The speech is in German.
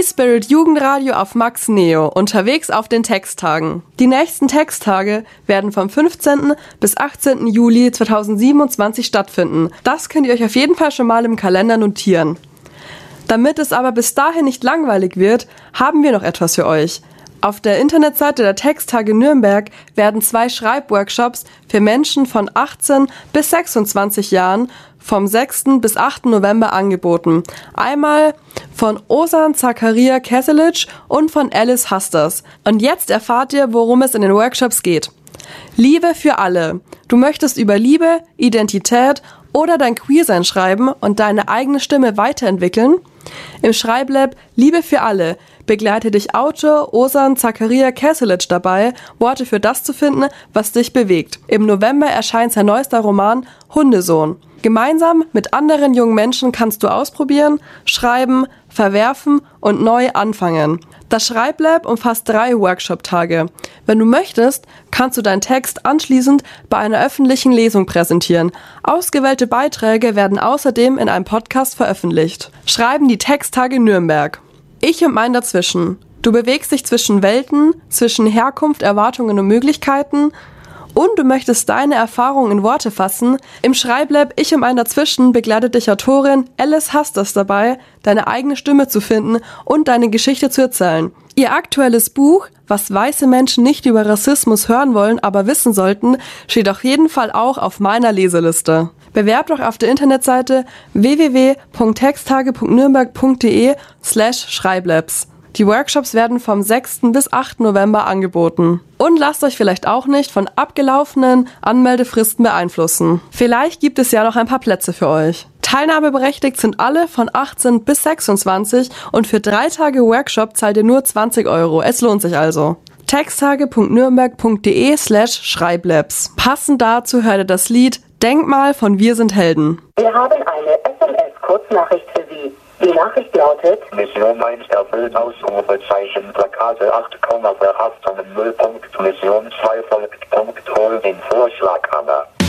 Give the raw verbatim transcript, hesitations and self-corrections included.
Free Spirit Jugendradio auf Max Neo, unterwegs auf den Texttagen. Die nächsten Texttage werden vom fünfzehnten bis achtzehnten Juli zweitausendsiebenundzwanzig stattfinden. Das könnt ihr euch auf jeden Fall schon mal im Kalender notieren. Damit es aber bis dahin nicht langweilig wird, haben wir noch etwas für euch. Auf der Internetseite der Texttage Nürnberg werden zwei Schreibworkshops für Menschen von achtzehn bis sechsundzwanzig Jahren vom sechsten bis achten November angeboten. Einmal von Ozan Zakaria Keselic und von Alice Hasters. Und jetzt erfahrt ihr, worum es in den Workshops geht. Liebe für alle. Du möchtest über Liebe, Identität oder dein Queersein schreiben und deine eigene Stimme weiterentwickeln? Im Schreiblab Liebe für alle begleite dich Autor Ozan Zakaria Keselic dabei, Worte für das zu finden, was dich bewegt. Im November erscheint sein neuester Roman Hundesohn. Gemeinsam mit anderen jungen Menschen kannst du ausprobieren, schreiben, verwerfen und neu anfangen. Das Schreiblab umfasst drei Workshop-Tage. Wenn du möchtest, kannst du deinen Text anschließend bei einer öffentlichen Lesung präsentieren. Ausgewählte Beiträge werden außerdem in einem Podcast veröffentlicht. Schreiben die Texttage Nürnberg. Ich und mein Dazwischen. Du bewegst dich zwischen Welten, zwischen Herkunft, Erwartungen und Möglichkeiten und du möchtest deine Erfahrungen in Worte fassen. Im Schreiblab Ich und mein Dazwischen begleitet dich Autorin Alice Hasters dabei, deine eigene Stimme zu finden und deine Geschichte zu erzählen. Ihr aktuelles Buch, was weiße Menschen nicht über Rassismus hören wollen, aber wissen sollten, steht auf jeden Fall auch auf meiner Leseliste. Bewerbt doch auf der Internetseite w w w punkt texttage punkt nürnberg punkt de slash schreiblabs. Die Workshops werden vom sechsten bis achten November angeboten. Und lasst euch vielleicht auch nicht von abgelaufenen Anmeldefristen beeinflussen. Vielleicht gibt es ja noch ein paar Plätze für euch. Teilnahmeberechtigt sind alle von achtzehn bis sechsundzwanzig und für drei Tage Workshop zahlt ihr nur zwanzig Euro. Es lohnt sich also. texttage punkt nürnberg punkt de slash schreiblabs. Passend dazu hört ihr das Lied Denkmal von Wir sind Helden. Wir haben eine S M S-Kurznachricht für Sie. Die Nachricht lautet: Mission eins erfüllt, Ausrufezeichen, Plakate acht, verhaftet null Punkt, Mission zwei folgt, Punkt, hol den Vorschlaghammer.